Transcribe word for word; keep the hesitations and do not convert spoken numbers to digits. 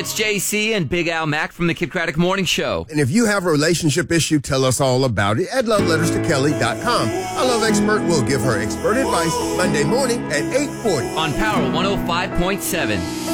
it's J C and Big Al Mack from the Kid Craddock Morning Show. And if you have a relationship issue, tell us all about it at love letters to kelly dot com. Our love expert will give her expert advice Monday morning at eight forty. On Power one oh five point seven.